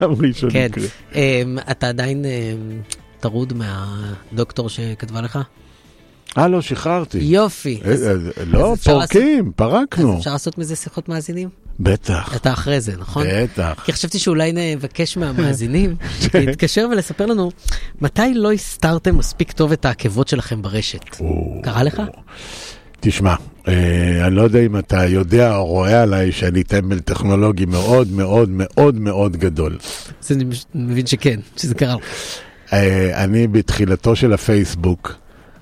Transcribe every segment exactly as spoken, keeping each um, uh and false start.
ראשון כן. יקרה. אתה עדיין טרוד מהדוקטור שכתבה לך? אה, לא, שחררתי. יופי. לא, פורקים, פרקנו. אפשר לעשות מזה שיחות מאזינים? בטח. אתה אחרי זה, נכון? בטח. כי חשבתי שאולי נבקש מהמאזינים להתקשר ולספר לנו מתי לא הסתרתם מספיק טוב את העקבות שלכם ברשת. קרה לך? תשמע, אני לא יודע אם אתה יודע או רואה עליי שאני טמבל טכנולוגי מאוד מאוד מאוד מאוד גדול. אז אני מבין שכן, שזה קרה. אני בתחילתו של הפייסבוק,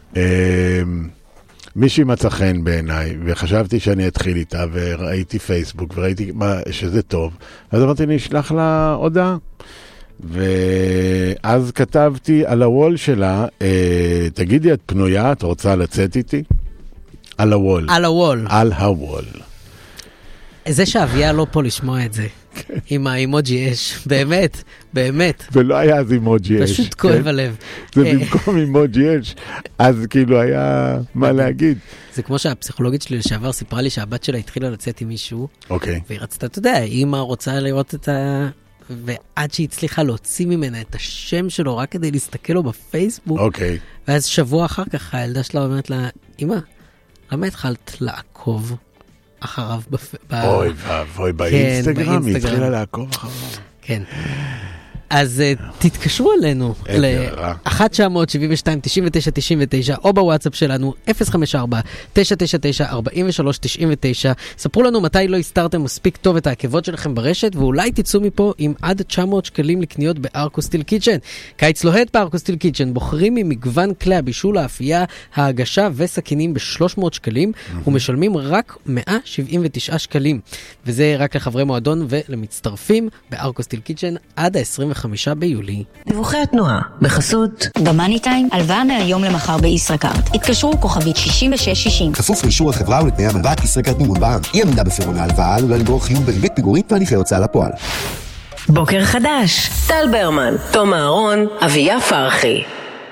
מישהי מצא חן בעיניי, וחשבתי שאני אתחיל איתה, וראיתי פייסבוק, וראיתי שזה טוב, אז אמרתי, אני אשלח לה הודעה. ואז כתבתי על הוול שלה, תגידי, את פנויה, את רוצה לצאת איתי? על הוול. על הוול. על הוול. זה שאביה לא פה לשמוע את זה. עם האימוג'י אש. באמת, באמת. ולא היה אז אימוג'י אש. פשוט כואב הלב. זה במקום אימוג'י אש. אז כאילו היה מה להגיד. זה כמו שהפסיכולוגית שלי לשעבר סיפרה לי שהבת שלה התחילה לצאת עם מישהו. אוקיי. והיא רצתה, אתה יודע, אמא רוצה לראות את ה... ועד שהיא הצליחה להוציא ממנה את השם שלו רק כדי להסתכל לו בפייסבוק. אוקיי. ואז שבוע אחר כך הילדה שלה אומרת לה, אמא, למה התחלת לעקוב אחריו? אוי ואבוי, באינסטגרם היא התחילה לעקוב אחריו. כן. אז תתקשרו אלינו ל-אחת תשע שבע שתיים תשע תשע תשע תשע או בוואטסאפ שלנו אפס חמש ארבע תשע תשע תשע ארבע שלוש תשע תשע. ספרו לנו מתי לא הסתרתם מספיק טוב את העקבות שלכם ברשת, ואולי תצאו מפה עם עד תשע מאות שקלים לקניות בארקו סטיל קיצ'ן. קיץ לוהט בארקו סטיל קיצ'ן, בוחרים ממגוון כלי הבישול, האפייה, ההגשה וסכינים ב-שלוש מאות שקלים, ומשלמים רק מאה שבעים ותשעה שקלים. וזה רק לחברי מועדון ולמצטרפים בארקו סטיל קיצ'ן עד ה-עשרים וחמישה ביולי. דיווחי התנועה בחסות במאני טיים, הלוואה מהיום למחר בישראכרט. התקשרו כוכבית שישים ושש שישים. כפוף לאישור החברה ולתנאי המלווה, ישראכרט מימון בע"מ. אי עמידה בפירעון ההלוואה עלולה לגרור חיוב בריבית פיגורית והליכי הוצאה לפועל. בוקר חדש. טל ברמן, תום אהרון, אביה פרחי.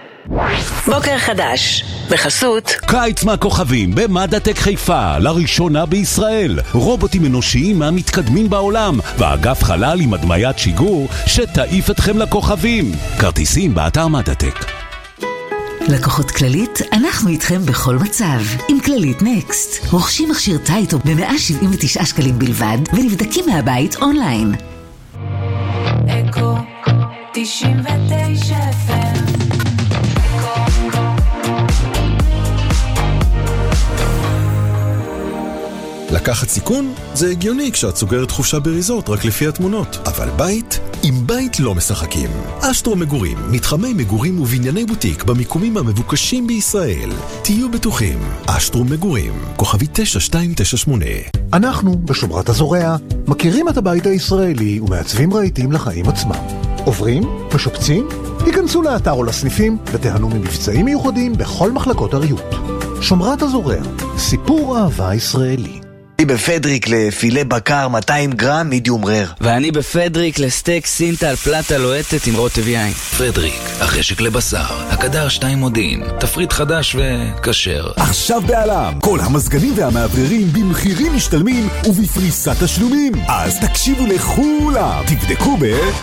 בוקר חדש, בחסות קיץ מהכוכבים במדעטק חיפה, לראשונה בישראל. רובוטים אנושיים מהמתקדמים בעולם, ואגף חלל עם הדמיית שיגור שתעיף אתכם לכוכבים. כרטיסים באתר מדעטק. לקוחות כללית, אנחנו איתכם בכל מצב. עם כללית נקסט, רוכשים מכשיר טייטו ב-מאה שבעים ותשעה שקלים בלבד, ונבדקים מהבית אונליין. אקו תשעים ותשע אף אם. לקחת סיכון? זה הגיוני כשאת סוגרת חופשה בריזורט רק לפי התמונות. אבל בית? עם בית לא משחקים. אשטרו מגורים, מתחמי מגורים ובנייני בוטיק במיקומים המבוקשים בישראל. תהיו בטוחים. אשטרו מגורים, כוכבי תשע שתיים תשע שמונה. אנחנו, בשומרת הזורע, מכירים את הבית הישראלי ומעצבים רהיטים לחיים עצמם. עוברים ושופצים? היכנסו לאתר או לסניפים ותיהנו ממבצעים מיוחדים בכל מחלקות הריהוט. שומרת הזורע, סיפור אהבה ישראלי. אני בפדריק לפילה בקר מאתיים גרם מידיום רר. ואני בפדריק לסטייק סינטל פלטה לוהטת עם רוטב יין. פדריק, החשק לבשר, הקדר שתיים מודיעין, תפריט חדש וקשר. עכשיו בעלם, כל המזגנים והמאווררים במחירים משתלמים ובפריסת תשלומים. אז תקשיבו לכולם, תבדקו ב...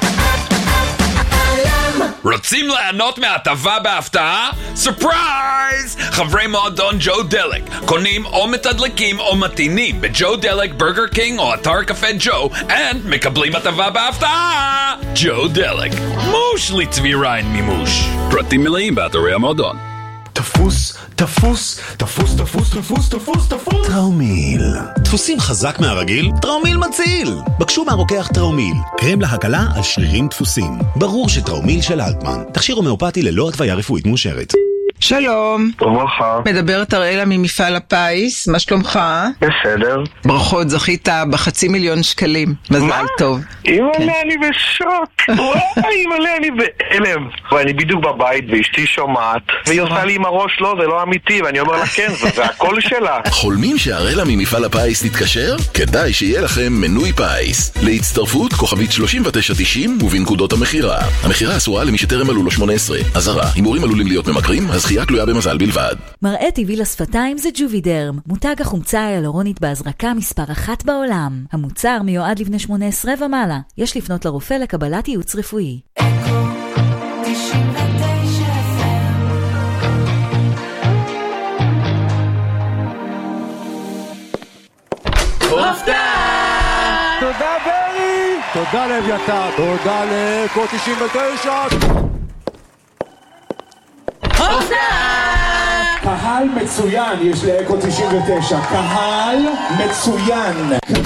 רוצים ליהנות מהטבה בהפתעה? סופרייז! חברי מועדון ג'ו דלק קונים או מתדלקים או מתינים בג'ו דלק, ברגר קינג או אתר קפה ג'ו, and מקבלים הטבה בהפתעה! ג'ו דלק, מוש לצבי ריין מימוש. פרטים מלאים באתרי המועדון. תפוס, תפוס, תפוס, תפוס, תפוס, תפוס, תפוס. טראומיל. דפוסים חזק מהרגיל? טראומיל מציל. בקשו מהרוקח טראומיל. קרם להקלה על שרירים דפוסים. ברור שטראומיל של אלטמן. תכשיר הומאופתי ללא התוויה רפואית מאושרת. שלום. וברכה. מדברת אראלה ממפעל הפיס, מה שלומך? בסדר. ברכות, זכית בחצי מיליון שקלים. מזל טוב. אימא'לה, אני בשוק. וואי, אימא'לה, אני בהלם. ואני בדיוק בבית ואשתי שומעת, והיא עושה לי עם הראש, לא, זה לא אמיתי, ואני אומר לה כן, זה הכל שלה. חולמים שאראלה ממפעל הפיס תתקשר? כדאי שיהיה לכם מנוי פיס. להצטרפות כוכבית שלושים ותשע תשעים ובנקודות המחירה. המחירה אסורה למי שטרם מלאו לו שמונה עשרה. אזהרה, הימורים עלולים להיות ממכרים, הזכייה זכייה תלויה במזל בלבד. מראה טבעי לשפתיים זה ג'ובידרם, מותג החומצה ההיאלורונית בהזרקה מספר אחת בעולם. המוצר מיועד לבני שמונה עשרה ומעלה. יש לפנות לרופא לקבלת ייעוץ רפואי. תודה ברי, תודה לאביתר, תודה לאקו תשעים ותשע. קהל מצוין יש לאקו תשעים ותשע, קהל מצוין.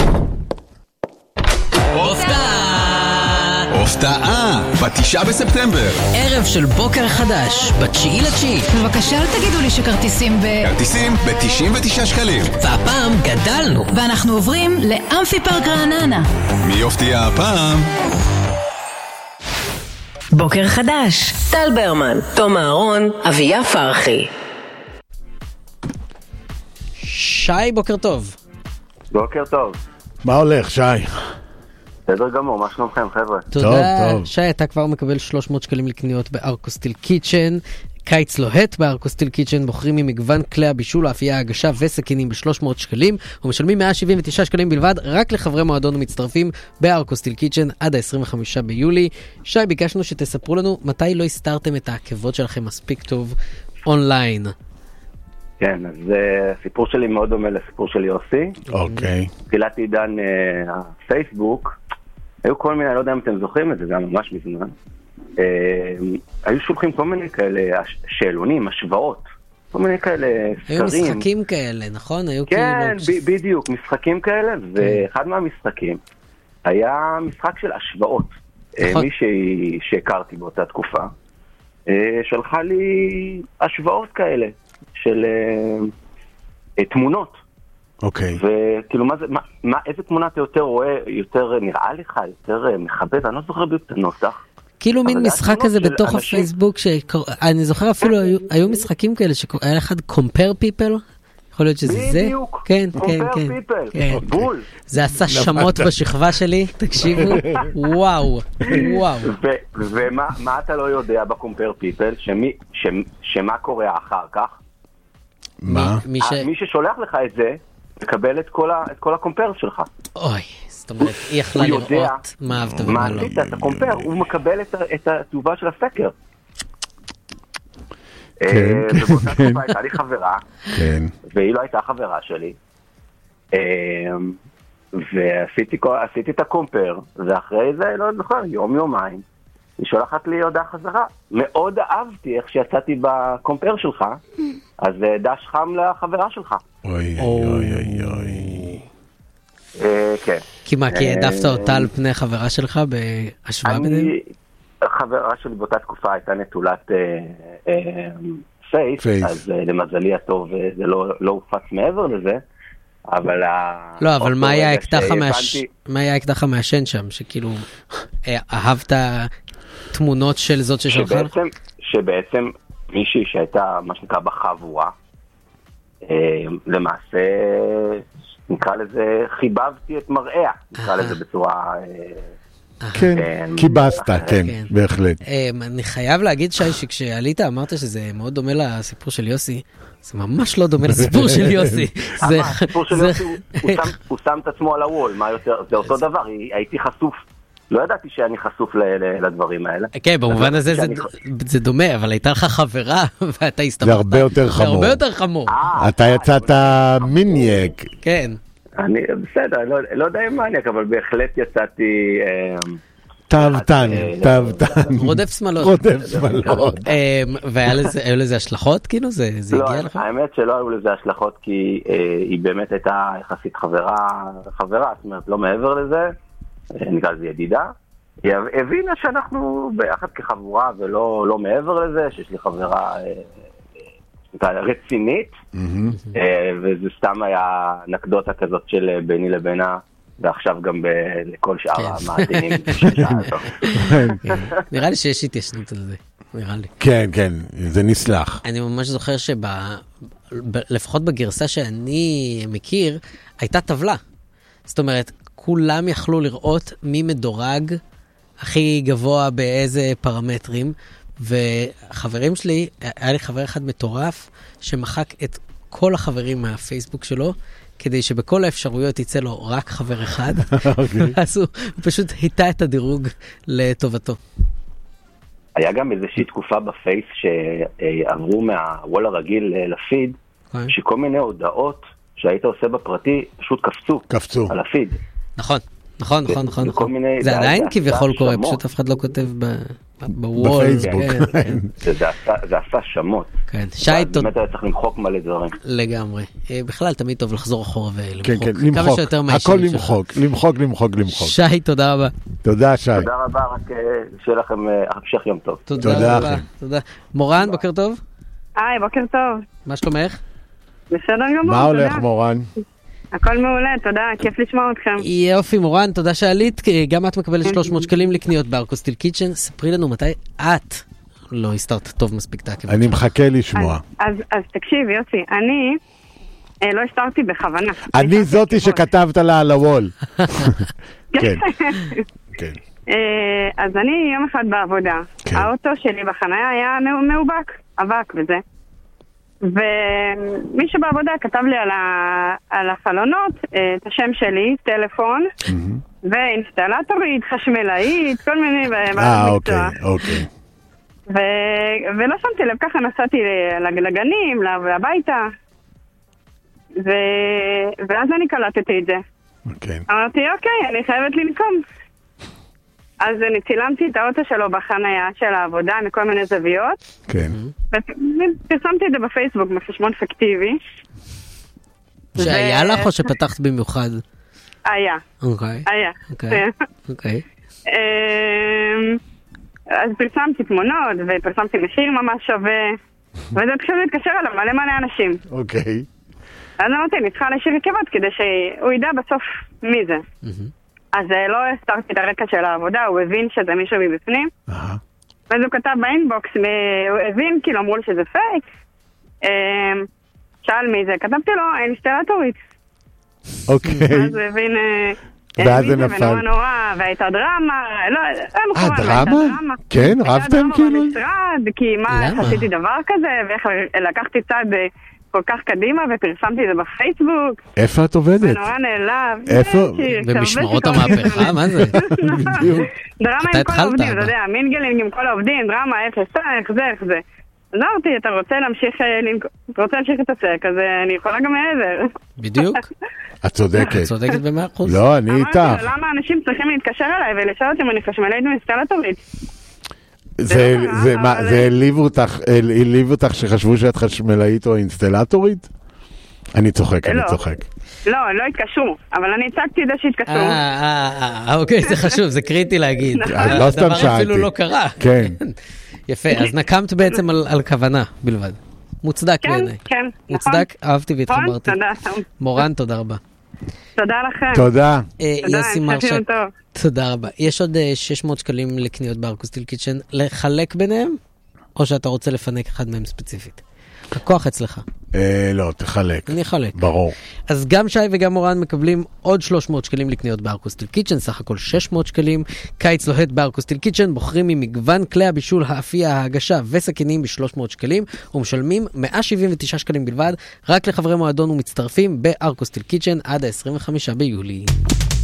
הפתעה, בתשעה בספטמבר. ערב של בוקר חדש, בתשיעי לתשיעי. בבקשה אל תגידו לי שכרטיסים ב... כרטיסים ב-תשעים ותשעה שקלים. והפעם גדלנו. ואנחנו עוברים לאמפי פארק רעננה. מי יופתיע הפעם? בוקר חדש, טל ברמן, תום אהרון, אביה פרחי. שי, בוקר טוב. בוקר טוב. מה הולך, שי? בסדר גמור, מה שלומכם, חבר'ה? תודה. טוב, טוב. שי, אתה כבר מקבל שלוש מאות שקלים לקניות בארקוסטיל קיצ'ן. קיץ לוהט בארקוסטיל קיצ'ן, בוחרים ממגוון כלי הבישול, האפייה, הגשה וסכינים ב-שלוש מאות שקלים, ומשלמים מאה שבעים ותשעה שקלים בלבד רק לחברי מועדון ומצטרפים בארקוסטיל קיצ'ן עד ה-עשרים וחמישה ביולי. שי, ביקשנו שתספרו לנו מתי לא הסתרתם את העקבות שלכם מספיק טוב אונליין. כן, אז הסיפור שלי מאוד דומה לסיפור של יוסי. אוקיי. תחילת עידן הפייסבוק, היו כל מיני, לא יודע אם אתם זוכרים את זה, זה היה ממש מזמן. היו שולחים כל מיני כאלה שאלונים, השוואות, כל מיני כאלה סקרים. היו משחקים כאלה, נכון? כן, בדיוק, משחקים כאלה, ואחד מהמשחקים היה משחק של השוואות. מישהי שהכרתי באותה תקופה, שלחה לי השוואות כאלה, של תמונות. אוקיי. וכאילו, מה זה, מה, איזה תמונה אתה יותר רואה, יותר נראה לך, יותר מחבב, אני לא זוכר בדיוק את הנוסח. כאילו מין משחק כזה בתוך הפייסבוק, אני זוכר אפילו היו משחקים כאלה שהיה אחד compare people, יכול להיות שזה זה? בדיוק, כן, כן, כן. בול. זה עשה שמות בשכבה שלי, תקשיבו, וואו, וואו. ומה אתה לא יודע ב-compare people, שמה קורה אחר כך? מה? מי ששולח לך את זה, מקבל את כל הקומפר שלך. אוי, זאת אומרת, היא יכלה לראות מה אהבת ומה לא. מה עשית, את הקומפר, הוא מקבל את התשובה של הסקר. ובאותה תקופה הייתה לי חברה, והיא לא הייתה חברה שלי, ועשיתי את הקומפר, ואחרי זה, לא זוכר, יום יומיים, היא שולחת לי הודעה חזרה. מאוד אהבתי איך שיצאתי בקומפר שלך, אז דש חם לחברה שלך. אוי אוי אוי אוי. כן. כי מה, כי העדפת אותה על פני חברה שלך בהשוואה ביניהם? החברה שלי באותה תקופה הייתה נטולת פייס, אז למזלי הטוב זה לא הופץ מעבר לזה, אבל... לא, אבל מה היה האקדח המעשן שם, שכאילו אהבת תמונות של זאת ששלחה לך? שבעצם מישהי שהייתה מה שנקרא בחבורה, למעשה נקרא לזה חיבבתי את מראה, נקרא לזה בצורה... כן, קיבסת, כן, בהחלט. אני חייב להגיד, שי, שכשעלית אמרת שזה מאוד דומה לסיפור של יוסי, זה ממש לא דומה לסיפור של יוסי. הסיפור של יוסי, הוא שם את עצמו על הוול, מה יותר, זה אותו דבר, הייתי חשוף. לא ידעתי שאני חשוף לדברים האלה. כן, במובן הזה זה דומה, אבל הייתה לך חברה, ואתה הסתמכת. זה הרבה יותר חמור. זה הרבה יותר חמור. אתה יצאת מינייק. כן. אני, בסדר, לא, לא יודע אם מניאק, אבל בהחלט יצאתי... תאבטן, תאבטן. רודף שמלות. רודף שמלות. והיו לזה השלכות, כאילו? זה הגיע לך? לא, האמת שלא היו לזה השלכות, כי היא באמת הייתה יחסית חברה, חברה, זאת אומרת, לא מעבר לזה, נקרא לזה ידידה. היא הבינה שאנחנו ביחד כחבורה, ולא מעבר לזה, שיש לי חברה... רצינית, וזה סתם היה אנקדוטה כזאת של ביני לבינה, ועכשיו גם לכל שאר המאזינים. נראה לי שיש התיישנות על זה, נראה לי. כן, כן, זה נסלח. אני ממש זוכר שלפחות בגרסה שאני מכיר, הייתה טבלה. זאת אומרת, כולם יכלו לראות מי מדורג הכי גבוה באיזה פרמטרים, וחברים שלי, היה לי חבר אחד מטורף, שמחק את כל החברים מהפייסבוק שלו, כדי שבכל האפשרויות יצא לו רק חבר אחד, ואז הוא פשוט היטה את הדירוג לטובתו. היה גם איזושהי תקופה בפייס שעברו מהוול הרגיל לפיד, שכל מיני הודעות שהיית עושה בפרטי פשוט קפצו, קפצו. על הפיד. נכון, נכון, נכון, נכון. זה עדיין כביכול קורה, פשוט אף אחד לא כותב בוול. בפייסבוק. זה עשה שמות. כן, שי, תודה. באמת היה צריך למחוק מלא דברים. לגמרי. בכלל, תמיד טוב לחזור אחורה ולמחוק. כן, כן, למחוק. הכל למחוק, למחוק, למחוק, למחוק. שי, תודה רבה. תודה, שי. תודה רבה, רק שיהיה לכם המשך יום טוב. תודה רבה. תודה. מורן, בוקר טוב. היי, בוקר טוב. מה שלומך? בסדר גמור, תודה. מה הולך, מורן? הכל מעולה, תודה, כיף לשמוע אתכם. יופי, מורן, תודה שעלית. גם את מקבלת שלוש מאות שקלים לקניות בארקוסטיל קיצ'ן. ספרי לנו מתי את לא הסתרת טוב מספיק את העקבות. אני מחכה לשמוע. אז, אז תקשיב, יוסי, אני אה, לא הסתרתי בכוונה. אני זאתי שכתבת לה על הוול. כן. כן. אה, אז אני יום אחד בעבודה. כן. האוטו שלי בחניה היה מאובק, אבק וזה. ומישהו בעבודה כתב לי על, ה... על החלונות אה, את השם שלי, טלפון, mm-hmm. ואינסטלטורית, חשמלאית, כל מיני אה, אוקיי, אוקיי. ו... ולא שמתי לב, ככה נסעתי לגנים, הביתה, ו... ואז אני קלטתי את זה. אוקיי. אמרתי, אוקיי, אני חייבת לנקום. אז אני צילמתי את האוטו שלו בחניה של העבודה מכל מיני זוויות. כן. ופרסמתי את זה בפייסבוק בחשבון פיקטיבי. שהיה לך או שפתחת במיוחד? היה. אוקיי. היה. אוקיי. אז פרסמתי תמונות ופרסמתי מחיר ממש שווה. וזה פשוט להתקשר אליו מלא מלא אנשים. אוקיי. אז אמרתי, אני צריכה להשאיר עקבות כדי שהוא ידע בסוף מי זה. אז לא הסתרתי את הרקע של העבודה, הוא הבין שזה מישהו מבפנים. ואז הוא כתב באינבוקס, הוא הבין, כאילו אמרו לי שזה פייק. שאל מי זה, כתבתי לו, אינסטלטורית. אוקיי. אז הוא הבין, ואז זה נפל. ונורא נורא, והייתה דרמה, לא, אה, דרמה? כן, רבתם כאילו? הייתה דרמה במשרד, כי מה, עשיתי דבר כזה, ואיך לקחתי צעד כל כך קדימה, ופרסמתי את זה בפייסבוק. איפה את עובדת? ונורא נעלב. איפה? במשמרות המהפכה, מה זה? דרמה עם כל העובדים, אתה יודע, מינגלינג עם כל העובדים, דרמה, איך זה, איך זה, איך זה. אז אמרתי, אתה רוצה להמשיך, אתה רוצה להמשיך את הצק, אז אני יכולה גם מעבר. בדיוק. את צודקת. את צודקת במאה אחוז. לא, אני איתך. אמרתי, למה אנשים צריכים להתקשר אליי ולשאול אותי אם אני חשמלית ואינסטלטורית? זה העליב אותך שחשבו שאת חשמלאית או אינסטלטורית? אני צוחק, אני צוחק. לא, לא התקשרו, אבל אני הצגתי את זה שהתקשרו. אה, אה, אוקיי, זה חשוב, זה קריטי להגיד. לא סתם שאלתי. הדבר אפילו לא קרה. כן. יפה, אז נקמת בעצם על כוונה בלבד. מוצדק בעיניי. כן, כן. מוצדק, אהבתי והתחברתי. תודה. מורן, תודה רבה. תודה לכם. תודה. יוסי מרשק. תודה רבה. יש עוד שש מאות שקלים לקניות בארקוסטיל קיצ'ן לחלק ביניהם, או שאתה רוצה לפנק אחד מהם ספציפית? הכוח אצלך. לא, תחלק. אני אחלק. ברור. אז גם שי וגם מורן מקבלים עוד שלוש מאות שקלים לקניות בארקוסטיל קיצ'ן, סך הכל שש מאות שקלים. קיץ לוהט בארקוסטיל קיצ'ן, בוחרים ממגוון כלי הבישול, האפייה, ההגשה וסכינים ב-שלוש מאות שקלים, ומשלמים מאה שבעים ותשעה שקלים בלבד, רק לחברי מועדון ומצטרפים בארקוסטיל קיצ'ן עד ה-עשרים וחמישה ביולי.